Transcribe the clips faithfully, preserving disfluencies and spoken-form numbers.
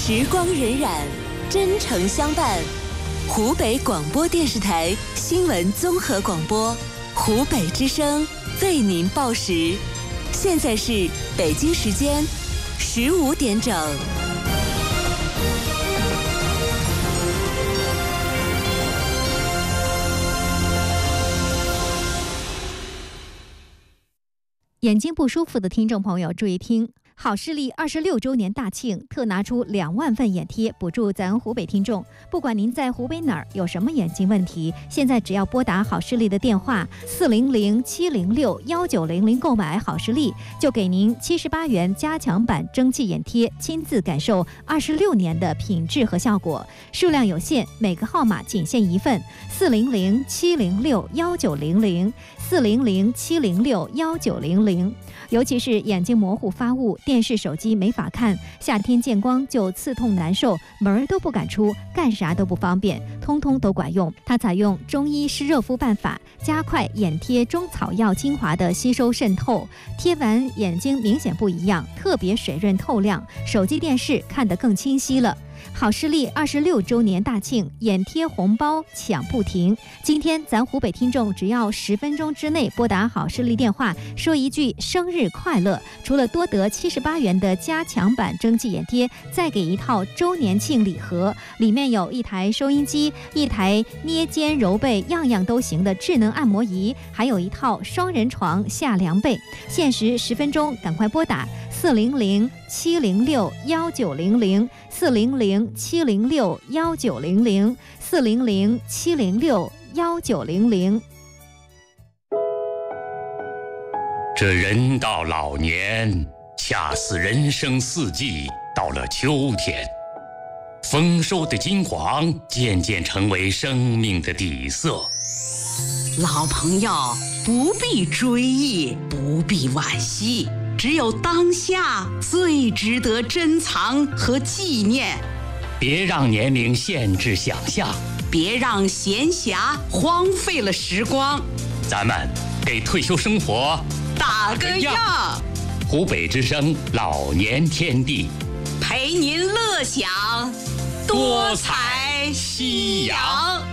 时光荏苒，真诚相伴。湖北广播电视台新闻综合广播，湖北之声为您报时。现在是北京时间十五点整。 眼睛不舒服的听众朋友注意听，好视力二十六周年大庆，特拿出两万份眼贴补助咱湖北听众。不管您在湖北哪儿有什么眼睛问题，现在只要拨打好视力的电话四零零七零六幺九零零购买好视力，就给您七十八元加强版蒸汽眼贴，亲自感受二十六年的品质和效果。数量有限，每个号码仅限一份。四零零七零六幺九零零四零零七零六幺九零零。尤其是眼睛模糊发雾，电视手机没法看，夏天见光就刺痛难受，门儿都不敢出，干啥都不方便，通通都管用。它采用中医湿热敷办法，加快眼贴中草药精华的吸收渗透，贴完眼睛明显不一样，特别水润透亮，手机电视看得更清晰了。好视力二十六周年大庆，眼贴红包抢不停。今天咱湖北听众只要十分钟之内拨打好视力电话，说一句生日快乐，除了多得七十八元的加强版蒸汽眼贴，再给一套周年庆礼盒，里面有一台收音机、一台捏肩揉背样样都行的智能按摩仪，还有一套双人床下凉被。限时十分钟，赶快拨打四零零七零六幺九零零四零零七零六幺九零零四零零七零六幺九零零。 这人到老年，恰似人生四季到了秋天，丰收的金黄渐渐成为生命的底色。 老朋友不必追忆，不必惋惜，只有当下最值得珍藏和纪念。 别让年龄限制想象， 别让闲暇荒废了时光。 咱们给退休生活打个样。 湖北之声老年天地， 陪您乐享多彩夕阳。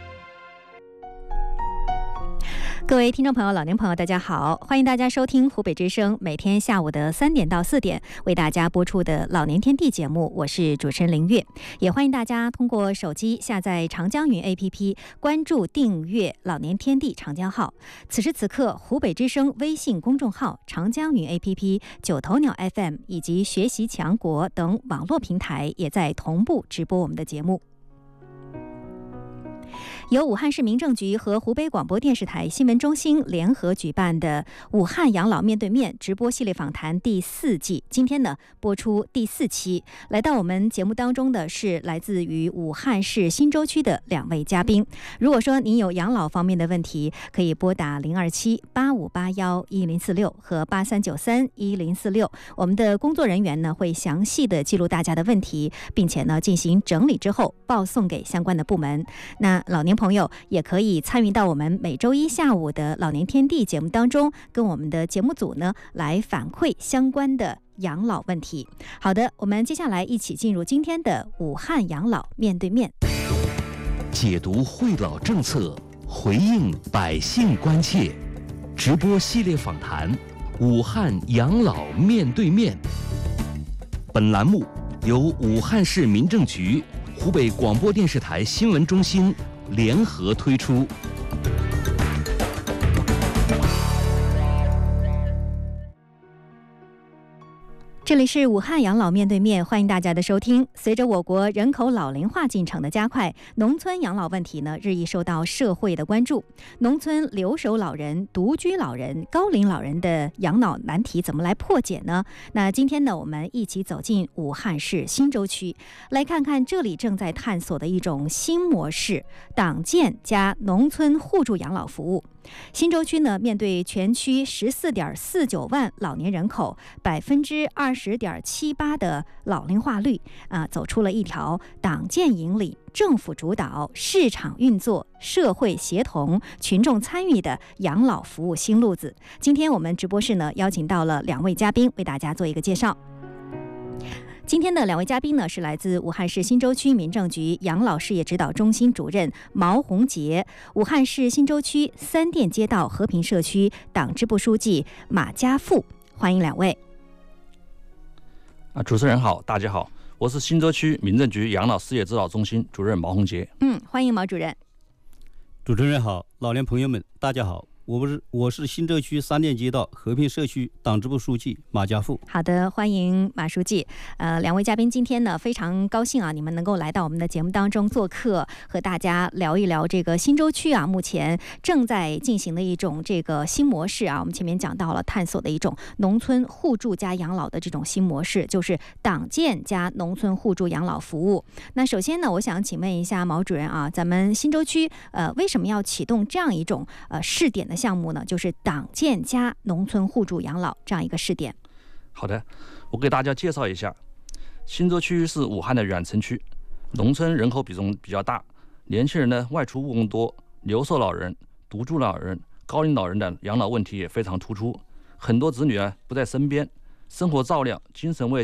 各位听众朋友、老年朋友，大家好，欢迎大家收听湖北之声每天下午的三点到四点为大家播出的老年天地节目，我是主持人林月。也欢迎大家通过手机下载长江云 A P P， 关注订阅老年天地长江号。此时此刻，湖北之声微信公众号、长江云 A P P、 九头鸟 F M 以及学习强国等网络平台也在同步直播我们的节目。由武汉市民政局和湖北广播电视台新闻中心联合举办的武汉养老面对面直播系列访谈第四季，今天呢播出第四期。来到我们节目当中的是来自于武汉市新洲区的两位嘉宾。如果说您有养老方面的问题，可以拨打零二七八五八幺一零四六和八三九三一零四六，我们的工作人员呢会详细的记录大家的问题，并且呢进行整理之后报送给相关的部门。那老年朋友也可以参与到我们每周一下午的老年天地节目当中，跟我们的节目组呢来反馈相关的养老问题。好的，我们接下来一起进入今天的武汉养老面对面， 解读惠老政策，回应百姓关切，直播系列访谈武汉养老面对面。本栏目由武汉市民政局、湖北广播电视台新闻中心联合推出。 这里是武汉养老面对面，欢迎大家的收听。随着我国人口老龄化进程的加快，农村养老问题呢日益受到社会的关注。农村留守老人、独居老人、高龄老人的养老难题怎么来破解呢？那今天呢，我们一起走进武汉市新洲区，来看看这里正在探索的一种新模式——党建加农村互助养老服务。新洲区呢，面对全区十四点四九万老年人口，百分之二十点七八的老龄化率啊，走出了一条党建引领、政府主导、市场运作、社会协同、群众参与的养老服务新路子。今天我们直播室呢，邀请到了两位嘉宾，为大家做一个介绍。 今天的两位嘉宾呢是来自武汉市新洲区民政局养老事业指导中心主任毛洪杰，武汉市新洲区三店街道和平社区党支部书记马家富，欢迎两位。 啊，主持人好，大家好，我是新洲区民政局养老事业指导中心主任毛洪杰。 嗯，欢迎毛主任。 主持人好，老年朋友们，大家好。我是我是新洲区三店街道和平社区党支部书记马家富。 好的，欢迎马书记。呃，两位嘉宾今天呢非常高兴啊，你们能够来到我们的节目当中做客，和大家聊一聊这个新洲区啊目前正在进行的一种这个新模式啊。我们前面讲到了探索的一种农村互助加养老的这种新模式，就是党建加农村互助养老服务。那首先呢，我想请问一下毛主任啊，咱们新洲区呃为什么要启动这样一种呃试点的项目呢？就是党建加农村互助养老这样一个试点。 好的，我给大家介绍一下，新洲区是武汉的远城区，农村人口比重比较大，年轻人呢外出务工多，留守老人、独住老人、高龄老人的养老问题也非常突出，很多子女呢不在身边，生活照料、精神卫